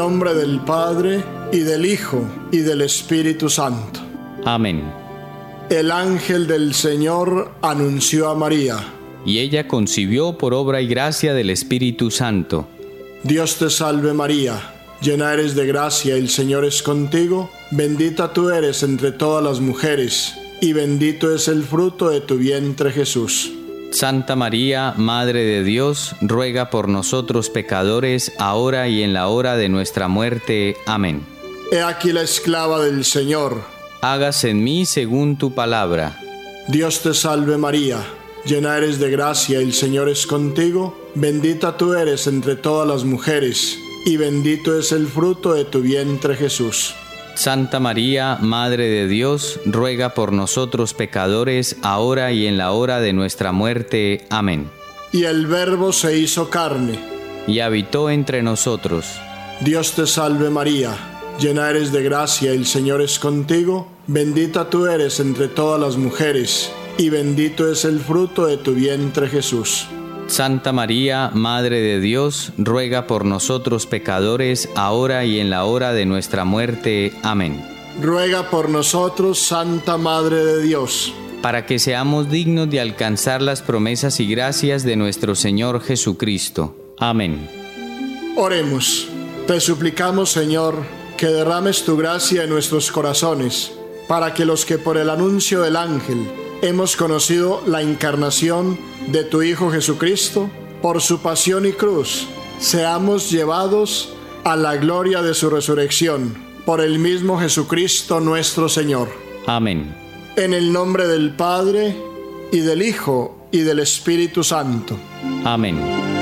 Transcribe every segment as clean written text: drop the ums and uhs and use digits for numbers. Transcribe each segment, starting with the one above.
En nombre del Padre, y del Hijo, y del Espíritu Santo. Amén. El ángel del Señor anunció a María. Y ella concibió por obra y gracia del Espíritu Santo. Dios te salve María, llena eres de gracia, el Señor es contigo, bendita tú eres entre todas las mujeres, y bendito es el fruto de tu vientre Jesús. Santa María, Madre de Dios, ruega por nosotros pecadores, ahora y en la hora de nuestra muerte. Amén. He aquí la esclava del Señor. Hágase en mí según tu palabra. Dios te salve María, llena eres de gracia, el Señor es contigo, bendita tú eres entre todas las mujeres, y bendito es el fruto de tu vientre Jesús. Santa María, Madre de Dios, ruega por nosotros pecadores, ahora y en la hora de nuestra muerte. Amén. Y el Verbo se hizo carne. Y habitó entre nosotros. Dios te salve María, llena eres de gracia, el Señor es contigo, bendita tú eres entre todas las mujeres, y bendito es el fruto de tu vientre Jesús. Santa María, Madre de Dios, ruega por nosotros pecadores, ahora y en la hora de nuestra muerte. Amén. Ruega por nosotros, Santa Madre de Dios, para que seamos dignos de alcanzar las promesas y gracias de nuestro Señor Jesucristo. Amén. Oremos. Te suplicamos, Señor, que derrames tu gracia en nuestros corazones, para que los que por el anuncio del ángel hemos conocido la encarnación de tu Hijo Jesucristo, por su pasión y cruz, seamos llevados a la gloria de su resurrección, por el mismo Jesucristo nuestro Señor. Amén. En el nombre del Padre, y del Hijo, y del Espíritu Santo. Amén.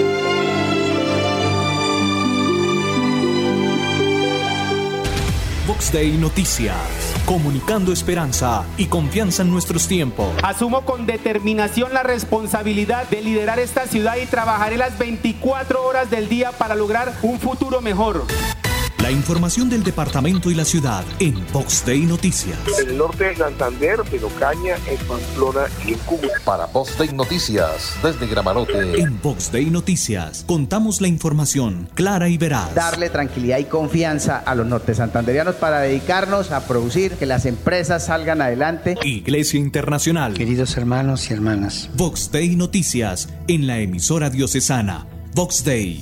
Vox Day Noticias, comunicando esperanza y confianza en nuestros tiempos. Asumo con determinación la responsabilidad de liderar esta ciudad y trabajaré las 24 horas del día para lograr un futuro mejor. La información del departamento y la ciudad en Vox Day Noticias. En el norte de Santander, en Ocaña, en Pamplona y en Cúcuta. Para Vox Day Noticias, desde Gramalote. En Vox Day Noticias, contamos la información clara y veraz. Darle tranquilidad y confianza a los norte santanderianos para dedicarnos a producir, que las empresas salgan adelante. Iglesia Internacional. Queridos hermanos y hermanas. Vox Day Noticias, en la emisora diocesana. Vox Day.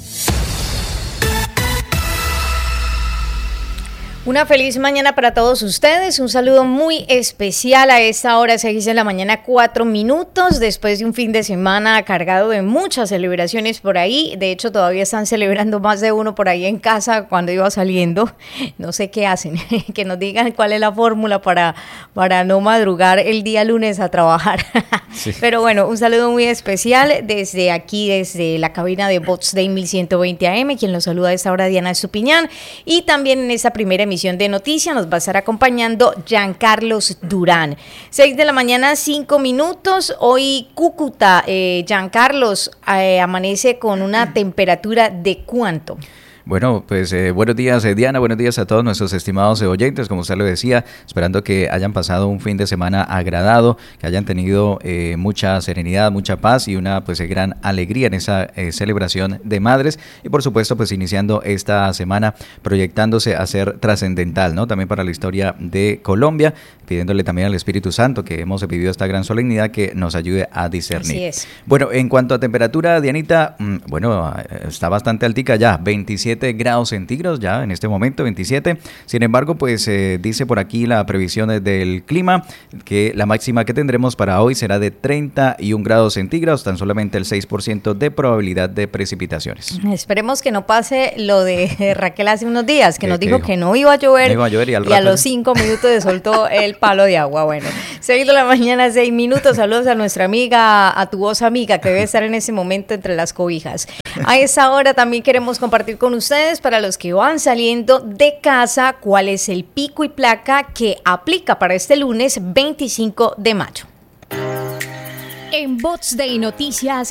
Una feliz mañana para todos ustedes, un saludo muy especial a esta hora, 6 de la mañana, 4 minutos, después de un fin de semana cargado de muchas celebraciones por ahí. De hecho todavía están celebrando más de uno por ahí en casa cuando iba saliendo, no sé qué hacen, que nos digan cuál es la fórmula para no madrugar el día lunes a trabajar. Sí. Pero bueno, un saludo muy especial desde aquí, desde la cabina de Vox Day 1120 AM, quien los saluda a esta hora, Diana Estupiñán, y también en esta primera emisión de noticias nos va a estar acompañando Giancarlos Durán. 6 de la mañana, 5 minutos. Hoy Cúcuta, Giancarlos, amanece con una temperatura de ¿cuánto? Bueno, pues buenos días Diana, buenos días a todos nuestros estimados oyentes, como usted lo decía, esperando que hayan pasado un fin de semana agradado, que hayan tenido mucha serenidad, mucha paz y una pues gran alegría en esa celebración de madres y por supuesto pues iniciando esta semana proyectándose a ser trascendental, ¿no? También para la historia de Colombia, pidiéndole también al Espíritu Santo que hemos vivido esta gran solemnidad que nos ayude a discernir. Así es. Bueno, en cuanto a temperatura, Dianita, bueno, está bastante altica ya, 27 grados centígrados ya en este momento, 27. Sin embargo, pues dice por aquí la previsión del clima que la máxima que tendremos para hoy será de 31 grados centígrados, tan solamente el 6% de probabilidad de precipitaciones. Esperemos que no pase lo de Raquel hace unos días, que nos dijo que no iba a llover, y a los 5 minutos le soltó el palo de agua. Bueno, 6 de la mañana, 6 minutos. Saludos a nuestra amiga, a tu voz amiga, que debe estar en ese momento entre las cobijas. A esa hora también queremos compartir con ustedes, para los que van saliendo de casa, cuál es el pico y placa que aplica para este lunes 25 de mayo. En Vox Day Noticias,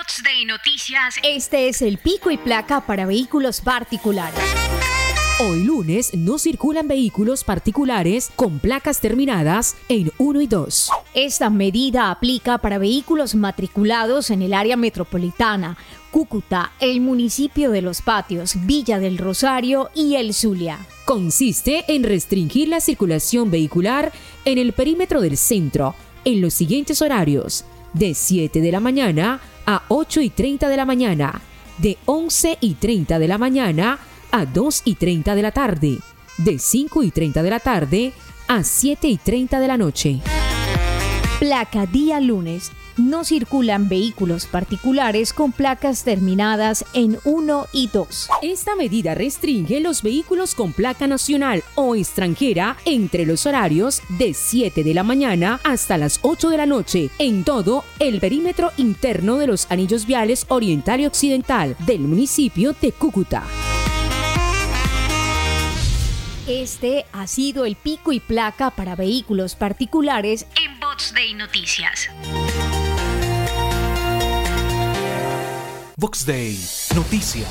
este es el pico y placa para vehículos particulares. Hoy lunes no circulan vehículos particulares con placas terminadas en 1 y 2. Esta medida aplica para vehículos matriculados en el área metropolitana, Cúcuta, el municipio de Los Patios, Villa del Rosario y El Zulia. Consiste en restringir la circulación vehicular en el perímetro del centro en los siguientes horarios: de 7 de la mañana a 8:30 de la mañana, de 11:30 de la mañana a 2:30 de la tarde, de 5:30 de la tarde a 7:30 de la noche. Placa día lunes. No circulan vehículos particulares con placas terminadas en 1 y 2. Esta medida restringe los vehículos con placa nacional o extranjera entre los horarios de 7 de la mañana hasta las 8 de la noche en todo el perímetro interno de los anillos viales oriental y occidental del municipio de Cúcuta. Este ha sido el pico y placa para vehículos particulares en Vox Day Noticias. Vox Day Noticias.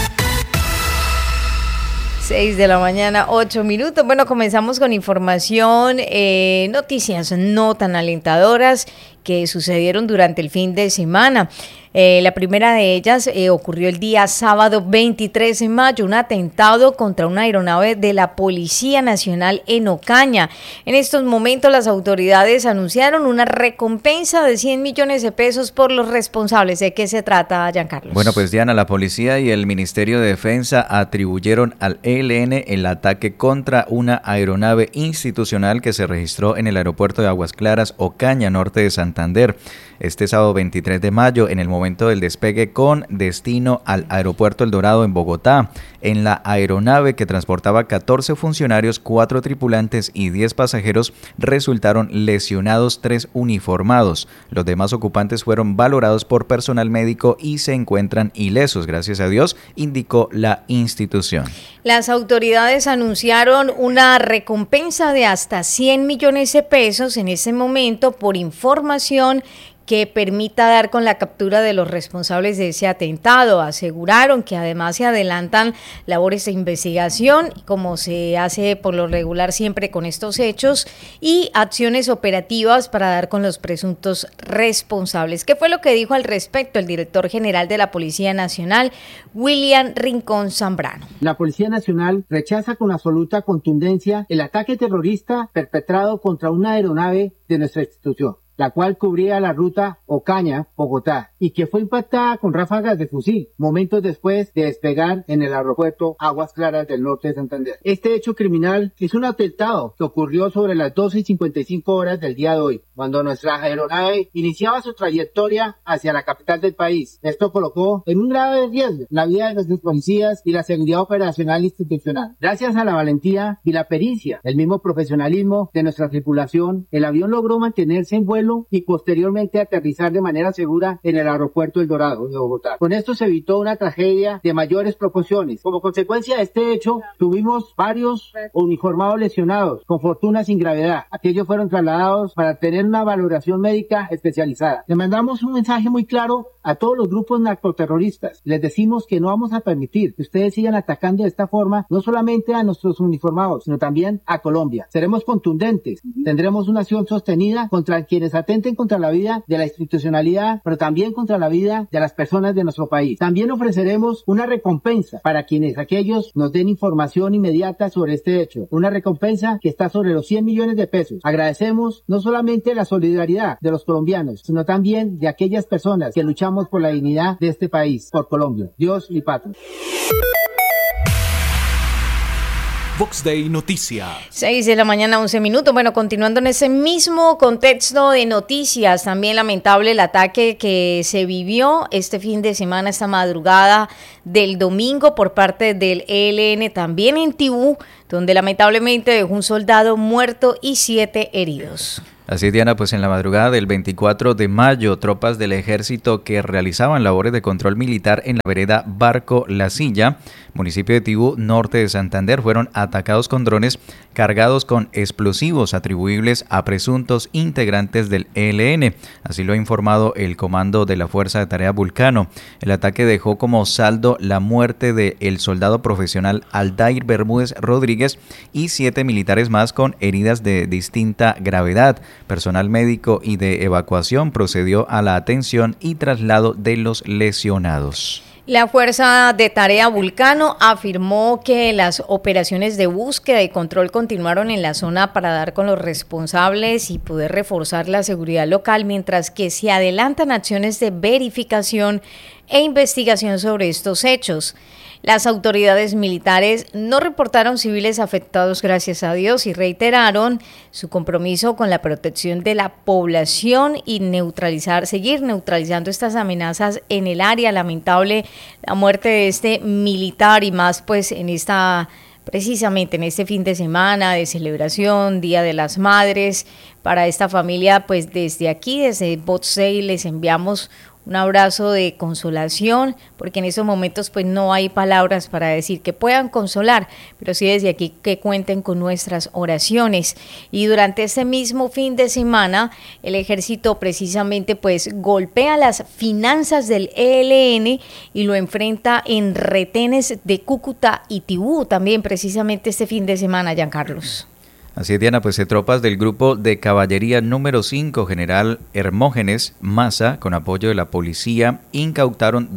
6 de la mañana, 8 minutos. Bueno, comenzamos con información, noticias no tan alentadoras que sucedieron durante el fin de semana. La primera de ellas ocurrió el día sábado 23 de mayo, un atentado contra una aeronave de la Policía Nacional en Ocaña. En estos momentos las autoridades anunciaron una recompensa de 100 millones de pesos por los responsables. ¿De qué se trata, Giancarlos? Bueno, pues Diana, la policía y el Ministerio de Defensa atribuyeron al ELN el ataque contra una aeronave institucional que se registró en el aeropuerto de Aguas Claras, Ocaña, norte de Santander. Este sábado 23 de mayo, en el momento del despegue con destino al aeropuerto El Dorado en Bogotá. En la aeronave, que transportaba 14 funcionarios, 4 tripulantes y 10 pasajeros, resultaron lesionados 3 uniformados. Los demás ocupantes fueron valorados por personal médico y se encuentran ilesos, gracias a Dios, indicó la institución. Las autoridades anunciaron una recompensa de hasta 100 millones de pesos en ese momento por información que permita dar con la captura de los responsables de ese atentado. Aseguraron que además se adelantan labores de investigación, como se hace por lo regular siempre con estos hechos, y acciones operativas para dar con los presuntos responsables. ¿Qué fue lo que dijo al respecto el director general de la Policía Nacional, William Rincón Zambrano? La Policía Nacional rechaza con absoluta contundencia el ataque terrorista perpetrado contra una aeronave de nuestra institución, la cual cubría la ruta Ocaña-Bogotá y que fue impactada con ráfagas de fusil momentos después de despegar en el aeropuerto Aguas Claras del norte de Santander. Este hecho criminal es un atentado que ocurrió sobre las 12:55 horas del día de hoy, cuando nuestra aeronave iniciaba su trayectoria hacia la capital del país. Esto colocó en un grave riesgo la vida de nuestros policías y la seguridad operacional institucional. Gracias a la valentía y la pericia, el mismo profesionalismo de nuestra tripulación, el avión logró mantenerse en vuelo y posteriormente aterrizar de manera segura en el aeropuerto El Dorado de Bogotá. Con esto se evitó una tragedia de mayores proporciones. Como consecuencia de este hecho, tuvimos varios uniformados lesionados, con fortuna sin gravedad. Aquellos fueron trasladados para tener una valoración médica especializada. Le mandamos un mensaje muy claro a todos los grupos narcoterroristas. Les decimos que no vamos a permitir que ustedes sigan atacando de esta forma, no solamente a nuestros uniformados, sino también a Colombia. Seremos contundentes, tendremos una acción sostenida contra quienes atenten contra la vida de la institucionalidad, pero también contra la vida de las personas de nuestro país. También ofreceremos una recompensa para quienes aquellos nos den información inmediata sobre este hecho. Una recompensa que está sobre los 100 millones de pesos. Agradecemos no solamente la solidaridad de los colombianos, sino también de aquellas personas que luchamos por la dignidad de este país, por Colombia. Dios y patria. Vox Day Noticias. 6 de la mañana, 11 minutos. Bueno, continuando en ese mismo contexto de noticias, también lamentable el ataque que se vivió este fin de semana, esta madrugada del domingo por parte del ELN, también en Tibú, donde lamentablemente dejó un soldado muerto y 7 heridos. Así es, Diana, pues en la madrugada del 24 de mayo, tropas del ejército que realizaban labores de control militar en la vereda Barco La Silla, municipio de Tibú, norte de Santander, fueron atacados con drones cargados con explosivos atribuibles a presuntos integrantes del ELN. Así lo ha informado el comando de la Fuerza de Tarea Vulcano. El ataque dejó como saldo la muerte del soldado profesional Aldair Bermúdez Rodríguez y 7 militares más con heridas de distinta gravedad. Personal médico y de evacuación procedió a la atención y traslado de los lesionados. La Fuerza de Tarea Vulcano afirmó que las operaciones de búsqueda y control continuaron en la zona para dar con los responsables y poder reforzar la seguridad local, mientras que se adelantan acciones de verificación e investigación sobre estos hechos. Las autoridades militares no reportaron civiles afectados, gracias a Dios, y reiteraron su compromiso con la protección de la población y seguir neutralizando estas amenazas en el área. Lamentable la muerte de este militar y más pues precisamente en este fin de semana de celebración, Día de las Madres. Para esta familia, pues desde aquí, desde Botsey, les enviamos un abrazo de consolación, porque en esos momentos pues no hay palabras para decir que puedan consolar, pero sí desde aquí que cuenten con nuestras oraciones. Y durante este mismo fin de semana, el ejército precisamente pues golpea las finanzas del ELN y lo enfrenta en retenes de Cúcuta y Tibú, también precisamente este fin de semana, Giancarlos. Así es, Diana, pues tropas del grupo de caballería número 5, general Hermógenes Maza, con apoyo de la policía, incautaron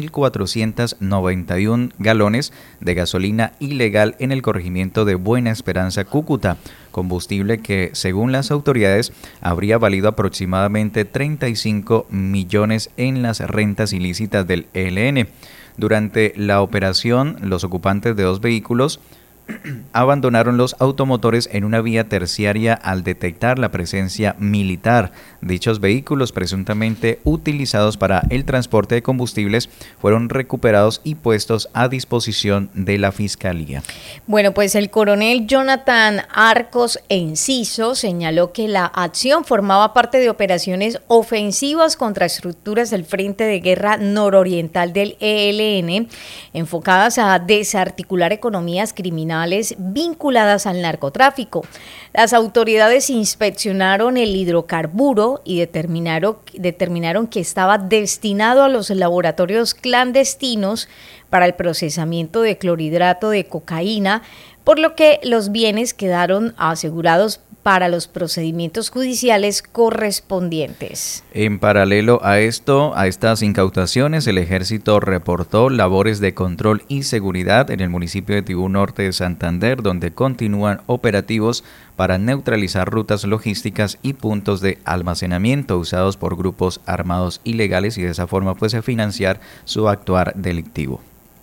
2.491 galones de gasolina ilegal en el corregimiento de Buena Esperanza, Cúcuta, combustible que, según las autoridades, habría valido aproximadamente 35 millones en las rentas ilícitas del ELN. Durante la operación, los ocupantes de 2 vehículos abandonaron los automotores en una vía terciaria al detectar la presencia militar. Dichos vehículos, presuntamente utilizados para el transporte de combustibles, fueron recuperados y puestos a disposición de la Fiscalía. Bueno, pues el coronel Jonathan Arcos Enciso señaló que la acción formaba parte de operaciones ofensivas contra estructuras del Frente de Guerra Nororiental del ELN, enfocadas a desarticular economías criminales vinculadas al narcotráfico. Las autoridades inspeccionaron el hidrocarburo y determinaron que estaba destinado a los laboratorios clandestinos para el procesamiento de clorhidrato de cocaína, por lo que los bienes quedaron asegurados para los procedimientos judiciales correspondientes. En paralelo a estas incautaciones, el ejército reportó labores de control y seguridad en el municipio de Tibú Norte de Santander, donde continúan operativos para neutralizar rutas logísticas y puntos de almacenamiento usados por grupos armados ilegales y de esa forma pues financiar su actuar delictivo.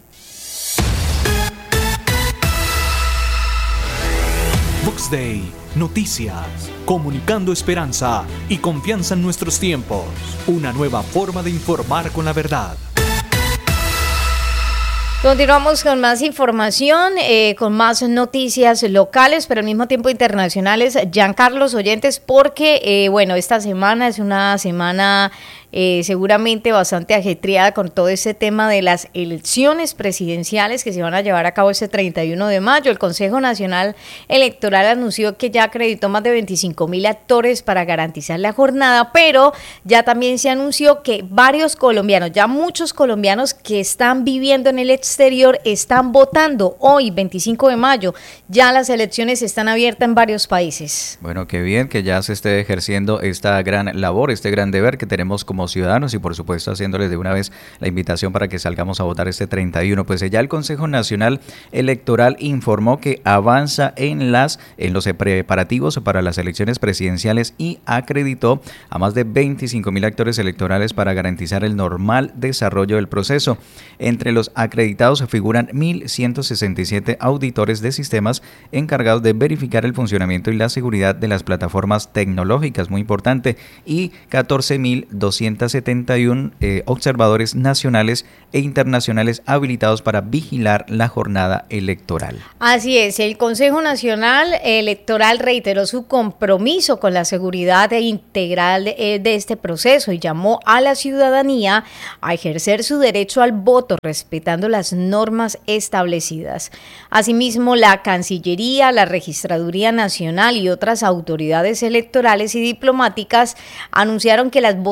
Vox Day, noticias, comunicando esperanza y confianza en nuestros tiempos. Una nueva forma de informar con la verdad. Continuamos con más información, con más noticias locales, pero al mismo tiempo internacionales. Giancarlos, oyentes, porque esta semana es una semana seguramente bastante ajetreada con todo este tema de las elecciones presidenciales que se van a llevar a cabo este 31 de mayo. El Consejo Nacional Electoral anunció que ya acreditó más de 25,000 actores para garantizar la jornada, pero ya también se anunció que muchos colombianos que están viviendo en el exterior están votando hoy, 25 de mayo. Ya las elecciones están abiertas en varios países. Bueno, qué bien que ya se esté ejerciendo esta gran labor, este gran deber que tenemos como ciudadanos y por supuesto haciéndoles de una vez la invitación para que salgamos a votar este 31. Pues ya el Consejo Nacional Electoral informó que avanza en los preparativos para las elecciones presidenciales y acreditó a más de 25,000 actores electorales para garantizar el normal desarrollo del proceso. Entre los acreditados figuran 1,167 auditores de sistemas encargados de verificar el funcionamiento y la seguridad de las plataformas tecnológicas, muy importante, y 14,271 observadores nacionales e internacionales habilitados para vigilar la jornada electoral. Así es, el Consejo Nacional Electoral reiteró su compromiso con la seguridad integral de este proceso y llamó a la ciudadanía a ejercer su derecho al voto respetando las normas establecidas. Asimismo, la Cancillería, la Registraduría Nacional y otras autoridades electorales y diplomáticas anunciaron que las votaciones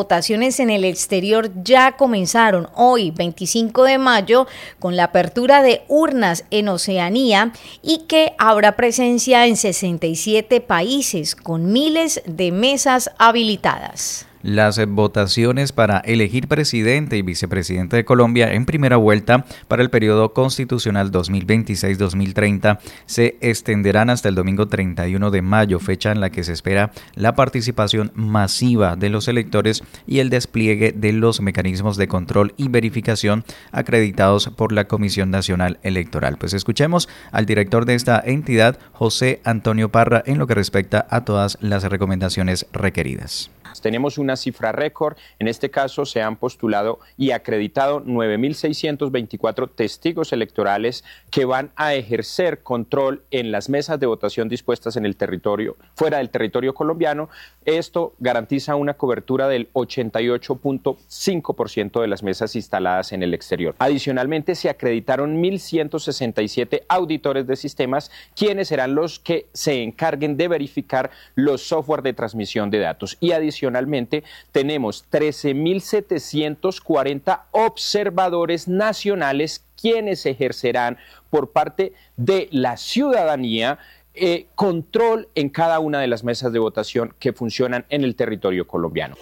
votaciones en el exterior ya comenzaron hoy, 25 de mayo, con la apertura de urnas en Oceanía y que habrá presencia en 67 países con miles de mesas habilitadas. Las votaciones para elegir presidente y vicepresidente de Colombia en primera vuelta para el periodo constitucional 2026-2030 se extenderán hasta el domingo 31 de mayo, fecha en la que se espera la participación masiva de los electores y el despliegue de los mecanismos de control y verificación acreditados por la Comisión Nacional Electoral. Pues escuchemos al director de esta entidad, José Antonio Parra, en lo que respecta a todas las recomendaciones requeridas. Tenemos una cifra récord, en este caso se han postulado y acreditado 9.624 testigos electorales que van a ejercer control en las mesas de votación dispuestas en el territorio, fuera del territorio colombiano. Esto garantiza una cobertura del 88.5% de las mesas instaladas en el exterior. Adicionalmente, se acreditaron 1.167 auditores de sistemas, quienes serán los que se encarguen de verificar los software de transmisión de datos. Y adicionalmente tenemos 13.740 observadores nacionales quienes ejercerán por parte de la ciudadanía control en cada una de las mesas de votación que funcionan en el territorio colombiano.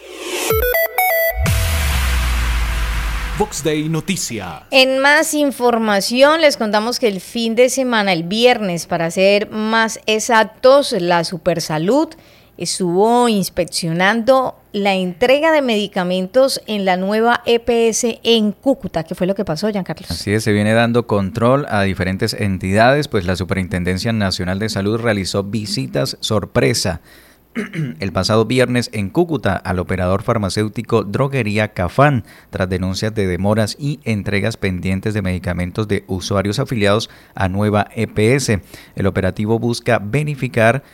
Vox Day Noticias. En más información les contamos que el fin de semana, el viernes para ser más exactos, la Supersalud estuvo inspeccionando la entrega de medicamentos en la nueva EPS en Cúcuta. ¿Qué fue lo que pasó, Giancarlos? Así es, se viene dando control a diferentes entidades, pues la Superintendencia Nacional de Salud realizó visitas sorpresa el pasado viernes en Cúcuta al operador farmacéutico Droguería Cafán, tras denuncias de demoras y entregas pendientes de medicamentos de usuarios afiliados a nueva EPS. El operativo busca verificar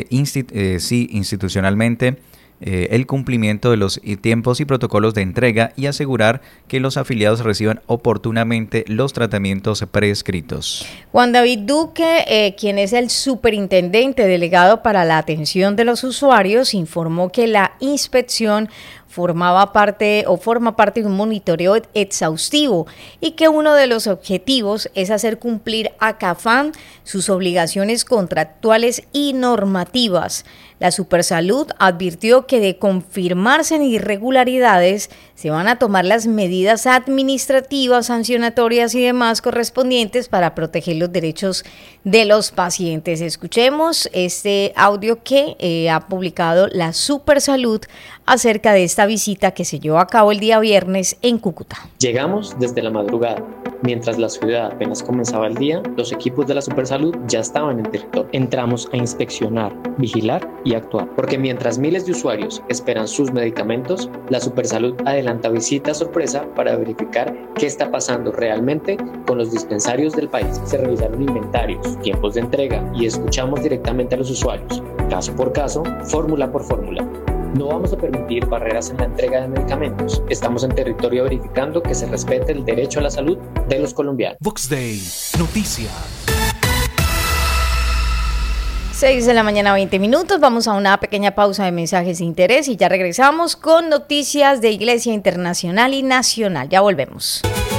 institucionalmente el cumplimiento de los tiempos y protocolos de entrega y asegurar que los afiliados reciban oportunamente los tratamientos prescritos. Juan David Duque, quien es el superintendente delegado para la atención de los usuarios, informó que la inspección forma parte de un monitoreo exhaustivo y que uno de los objetivos es hacer cumplir a Cafán sus obligaciones contractuales y normativas. La Supersalud advirtió que de confirmarse irregularidades se van a tomar las medidas administrativas, sancionatorias y demás correspondientes para proteger los derechos de los pacientes. Escuchemos este audio que ha publicado la Supersalud acerca de esta visita que se llevó a cabo el día viernes en Cúcuta. Llegamos desde la madrugada. Mientras la ciudad apenas comenzaba el día, los equipos de la Supersalud ya estaban en territorio. Entramos a inspeccionar, vigilar y actuar. Porque mientras miles de usuarios esperan sus medicamentos, la Supersalud adelanta visitas sorpresa para verificar qué está pasando realmente con los dispensarios del país. Se revisaron inventarios, tiempos de entrega y escuchamos directamente a los usuarios, caso por caso, fórmula por fórmula. No vamos a permitir barreras en la entrega de medicamentos. Estamos en territorio verificando que se respete el derecho a la salud de los colombianos. Vox Day Noticias. 6 de la mañana, 20 minutos. Vamos a una pequeña pausa de mensajes de interés y ya regresamos con noticias de Iglesia Internacional y Nacional. Ya volvemos.